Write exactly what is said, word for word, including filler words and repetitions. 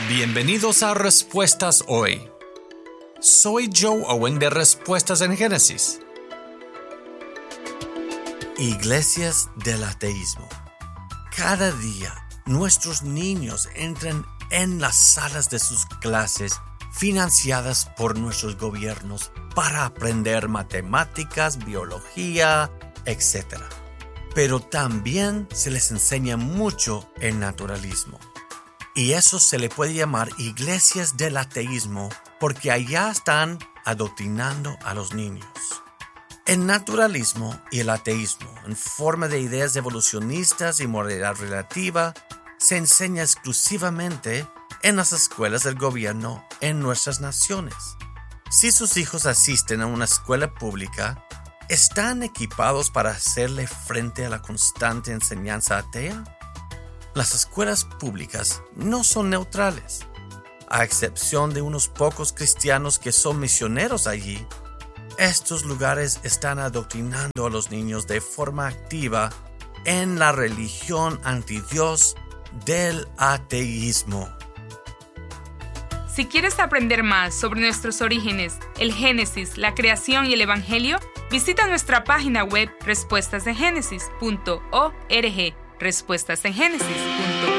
Bienvenidos a Respuestas Hoy. Soy Joe Owen de Respuestas en Génesis. Iglesias del ateísmo. Cada día, nuestros niños entran en las salas de sus clases financiadas por nuestros gobiernos para aprender matemáticas, biología, etcétera. Pero también se les enseña mucho el naturalismo. Y eso se le puede llamar iglesias del ateísmo porque allá están adoctrinando a los niños. El naturalismo y el ateísmo, en forma de ideas evolucionistas y moralidad relativa, se enseña exclusivamente en las escuelas del gobierno en nuestras naciones. Si sus hijos asisten a una escuela pública, ¿están equipados para hacerle frente a la constante enseñanza atea? Las escuelas públicas no son neutrales. A excepción de unos pocos cristianos que son misioneros allí, estos lugares están adoctrinando a los niños de forma activa en la religión antidios del ateísmo. Si quieres aprender más sobre nuestros orígenes, el Génesis, la creación y el Evangelio, visita nuestra página web respuestas en génesis punto org. respuestas en génesis punto org